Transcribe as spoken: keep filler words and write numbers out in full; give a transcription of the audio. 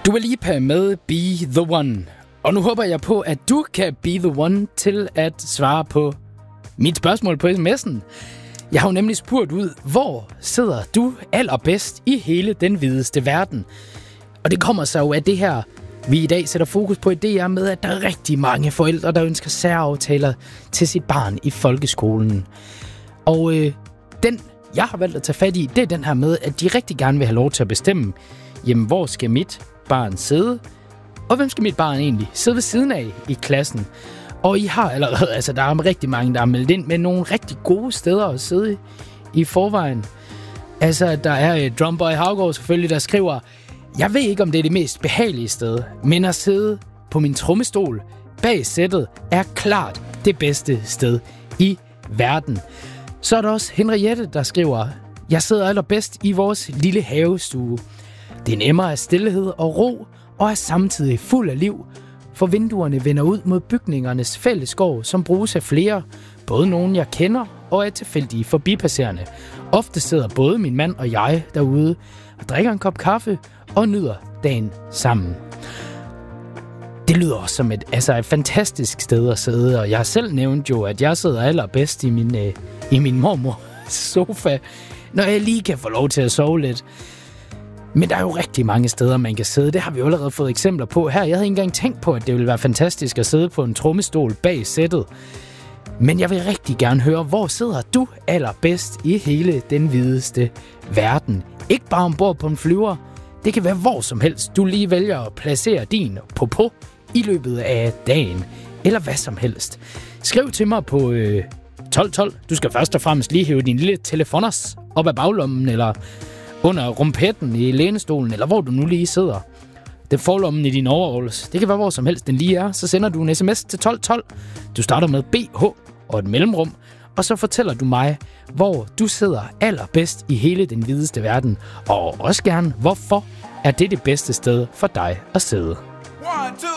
Du er lige med Be The One. Og nu håber jeg på, at du kan be the one til at svare på mit spørgsmål på sms'en. Jeg har jo nemlig spurgt ud, hvor sidder du allerbedst i hele den videste verden? Og det kommer så jo af det her, vi i dag sætter fokus på i D R med, at der er rigtig mange forældre, der ønsker særaftaler til sit barn i folkeskolen. Og øh, den, jeg har valgt at tage fat i, det er den her med, at de rigtig gerne vil have lov til at bestemme, jamen hvor skal mit barn sidde? Og hvem skal mit barn egentlig sidde ved siden af i klassen? Og I har allerede, altså der er rigtig mange, der er meldt ind med nogle rigtig gode steder at sidde i forvejen. Altså der er Drumboy Havgård selvfølgelig, der skriver, jeg ved ikke, om det er det mest behagelige sted, men at sidde på min trommestol bag sættet er klart det bedste sted i verden. Så er der også Henriette, der skriver, jeg sidder allerbedst i vores lille havestue. Det emmer af stillhed og ro, og er samtidig fuld af liv, for vinduerne vender ud mod bygningernes fællesgård, som bruges af flere, både nogen jeg kender og er tilfældige forbipasserende. Ofte sidder både min mand og jeg derude og drikker en kop kaffe og nyder dagen sammen. Det lyder også som et, altså et fantastisk sted at sidde, og jeg har selv nævnt jo, at jeg sidder allerbedst i min, øh, i min mormors sofa, når jeg lige kan få lov til at sove lidt. Men der er jo rigtig mange steder, man kan sidde. Det har vi jo allerede fået eksempler på her. Jeg havde ikke engang tænkt på, at det ville være fantastisk at sidde på en trommestol bag sættet. Men jeg vil rigtig gerne høre, hvor sidder du allerbedst i hele den videste verden? Ikke bare ombord på en flyver. Det kan være hvor som helst. Du lige vælger at placere din popo i løbet af dagen. Eller hvad som helst. Skriv til mig på øh, tolv tolv. Du skal først og fremmest lige hæve din lille telefoners op af baglommen, eller under rumpetten i lænestolen, eller hvor du nu lige sidder. Det forlommen i din overalls. Det kan være hvor som helst den lige er. Så sender du en sms til tolv tolv. Du starter med B H og et mellemrum, og så fortæller du mig, hvor du sidder allerbedst i hele den videste verden. Og også gerne, hvorfor er det det bedste sted for dig at sidde. One, two.